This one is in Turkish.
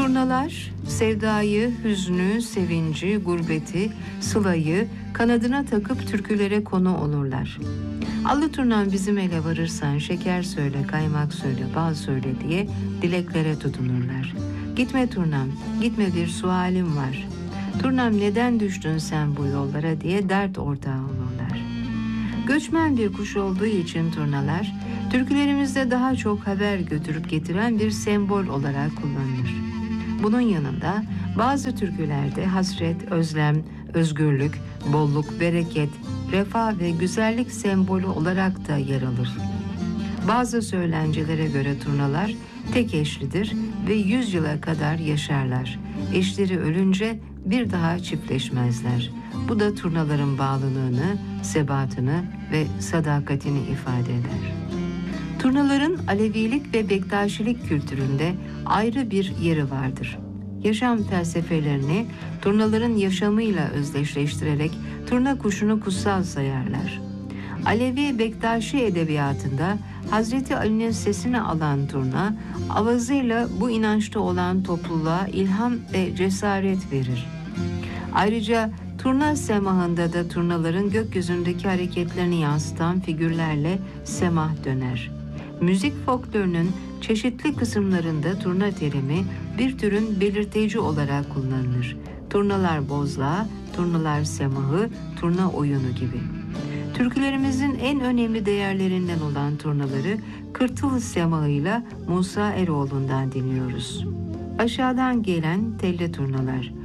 Turnalar, sevdayı, hüznü, sevinci, gurbeti, sılayı kanadına takıp türkülere konu olurlar. Allı turnam bizim ele varırsan şeker söyle, kaymak söyle, bal söyle diye dileklere tutunurlar. Gitme turnam, gitme bir sualim var. Turnam neden düştün sen bu yollara diye dert ortağı olurlar. Göçmen bir kuş olduğu için turnalar, türkülerimizde daha çok haber götürüp getiren bir sembol olarak kullanılır. Bunun yanında bazı türkülerde hasret, özlem, özgürlük, bolluk, bereket, refah ve güzellik sembolü olarak da yer alır. Bazı söylencelere göre turnalar tek eşlidir ve 100 yıla kadar yaşarlar. Eşleri ölünce bir daha çiftleşmezler. Bu da turnaların bağlılığını, sebatını ve sadakatini ifade eder. Turnaların Alevilik ve Bektaşilik kültüründe ayrı bir yeri vardır. Yaşam felsefelerini turnaların yaşamıyla özdeşleştirerek turna kuşunu kutsal sayarlar. Alevi Bektaşi edebiyatında Hazreti Ali'nin sesini alan turna, avazıyla bu inançta olan topluluğa ilham ve cesaret verir. Ayrıca turna semahında da turnaların gökyüzündeki hareketlerini yansıtan figürlerle semah döner. Müzik folklorunun çeşitli kısımlarında turna terimi bir türün belirteci olarak kullanılır. Turnalar bozlağı, turnalar semahı, turna oyunu gibi. Türkülerimizin en önemli değerlerinden olan turnaları Kırtılı semahıyla Musa Eroğlu'ndan dinliyoruz. Aşağıdan gelen telli turnalar.